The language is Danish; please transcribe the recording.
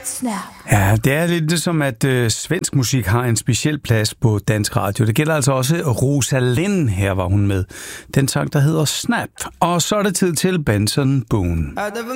Snap. Ja, det er lidt som, at svensk musik har en speciel plads på dansk radio. Det gælder altså også Rosalind. Her var hun med. Den sang, der hedder Snap. Og så er det tid til Benson Boone. I never